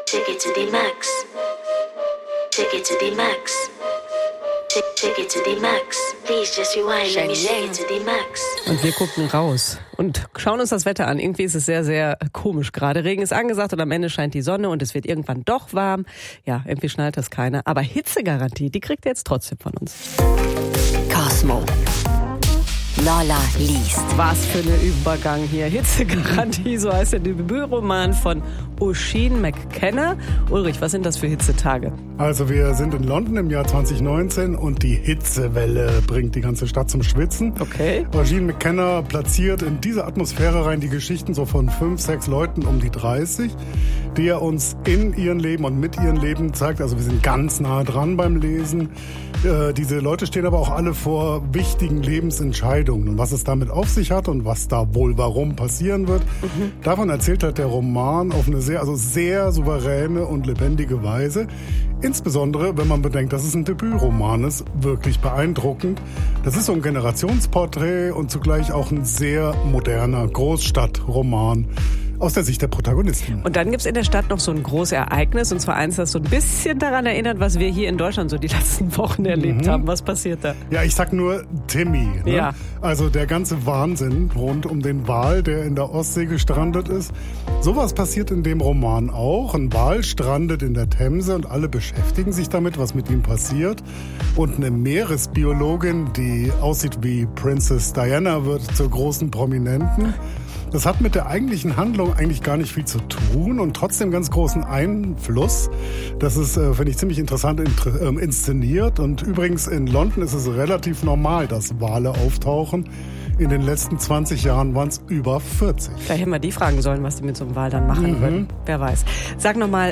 Take it to the max. Take it to the max. Take it to the max. Please just rewind. Let me take it to the max. Und wir gucken raus und schauen uns das Wetter an. Irgendwie ist es sehr, sehr komisch gerade. Regen ist angesagt und am Ende scheint die Sonne und es wird irgendwann doch warm. Ja, irgendwie schnallt das keiner. Aber Hitzegarantie, die kriegt ihr jetzt trotzdem von uns. Cosmo. Lola liest. Was für ein Übergang hier. Hitzegarantie, so heißt der Debütroman von Oisin McKenna. Ulrich, was sind das für Hitzetage? Also wir sind in London im Jahr 2019 und die Hitzewelle bringt die ganze Stadt zum Schwitzen. Okay. Oisin McKenna platziert in diese Atmosphäre rein die Geschichten so von 5, 6 Leuten um die 30, die er uns in ihrem Leben und mit ihrem Leben zeigt. Also wir sind ganz nah dran beim Lesen. Diese Leute stehen aber auch alle vor wichtigen Lebensentscheidungen. Und was es damit auf sich hat und was da wohl warum passieren wird, davon erzählt halt der Roman auf eine sehr souveräne und lebendige Weise. Insbesondere, wenn man bedenkt, dass es ein Debütroman ist, wirklich beeindruckend. Das ist so ein Generationsporträt und zugleich auch ein sehr moderner Großstadtroman aus der Sicht der Protagonistin. Und dann gibt's in der Stadt noch so ein großes Ereignis, und zwar eins, das so ein bisschen daran erinnert, was wir hier in Deutschland so die letzten Wochen erlebt haben. Was passiert da? Ja, ich sag nur Timmy. Ne? Ja. Also der ganze Wahnsinn rund um den Wal, der in der Ostsee gestrandet ist. Sowas passiert in dem Roman auch. Ein Wal strandet in der Themse und alle beschäftigen sich damit, was mit ihm passiert. Und eine Meeresbiologin, die aussieht wie Princess Diana, wird zur großen Prominenten. Das hat mit der eigentlichen Handlung eigentlich gar nicht viel zu tun und trotzdem ganz großen Einfluss. Das ist, finde ich, ziemlich interessant inszeniert. Und übrigens in London ist es relativ normal, dass Wale auftauchen. In den letzten 20 Jahren waren es über 40. Vielleicht hätten wir die fragen sollen, was die mit so einem Wal dann machen würden. Wer weiß. Sag nochmal,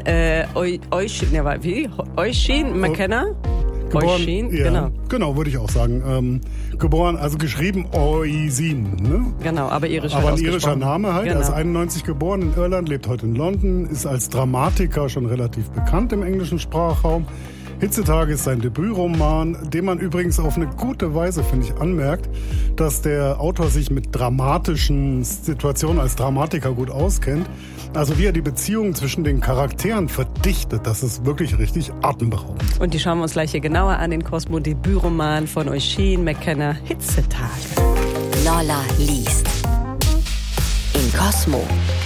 Oisin McKenna? Geboren, ja, genau, würde ich auch sagen. Geboren, also geschrieben Oisin, ne? Genau, aber irisch. Aber ein irischer Name halt. Genau. Er ist 91 geboren in Irland, lebt heute in London, ist als Dramatiker schon relativ bekannt im englischen Sprachraum. Hitzetage ist sein Debütroman, dem man übrigens auf eine gute Weise, finde ich, anmerkt, dass der Autor sich mit dramatischen Situationen als Dramatiker gut auskennt. Also wie er die Beziehungen zwischen den Charakteren verdichtet, das ist wirklich richtig atemberaubend. Und die schauen wir uns gleich hier genauer an, den Cosmo-Debütroman von Oisin McKenna, Hitzetage. Lola liest. In Cosmo.